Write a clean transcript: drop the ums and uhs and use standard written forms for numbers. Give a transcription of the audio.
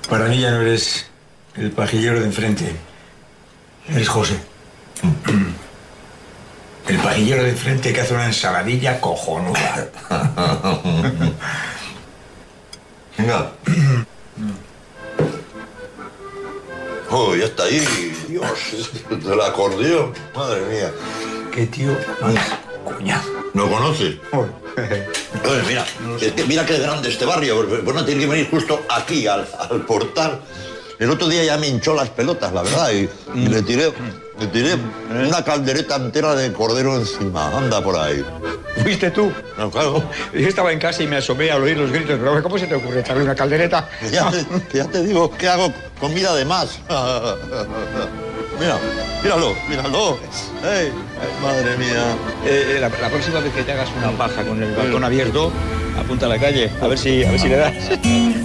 Para mí ya no eres el pajillero de enfrente. Eres José. El pajillero de enfrente que hace una ensaladilla cojonuda. Venga. Oh, ya está ahí. Dios, del acordeón. Madre mía. ¿Qué tío? No es cuñado. ¿Lo conoces? Oye, mira, es que mira qué grande este barrio. Pues no tiene que venir justo aquí, al portal. El otro día ya me hinchó las pelotas, la verdad, y le tiré una caldereta entera de cordero encima. Anda por ahí. ¿Fuiste tú? No, claro. Yo estaba en casa y me asomé al oír los gritos. Pero ¿cómo se te ocurre echarle una caldereta? Ya te digo que hago comida de más. Mira, míralo. Ay, madre mía. La próxima vez que te hagas una paja con el balcón abierto, apunta a la calle. A ver si le das.